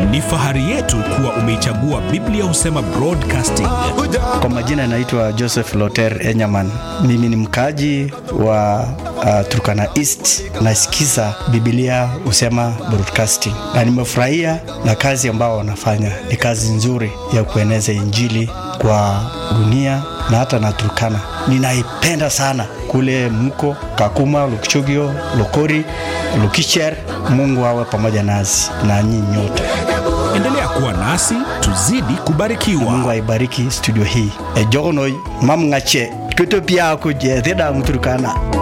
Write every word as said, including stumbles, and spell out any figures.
Ni fahari yetu kuwa umeichagua Biblia Husema Broadcasting. Kwa majina naitwa Joseph Loter Enyaman. Mimi ni mkaji wa uh, Turkana East. Nasikiza Biblia Husema Broadcasting. Na nimefurahia na kazi ambao wanafanya. Ni kazi nzuri ya kueneza injili kwa dunia na hata na Turkana. Ninaipenda sana kule mko Kakuma, Lukchogio, Lokori, Lukicher. Mungu awe pamoja nasi na nyinyi nyote. Endelea kuwa nasi, tuzidi kubarikiwa. Mungu aibariki studio hii. E jogonoi mamngache kutopia kuje theda mturkana.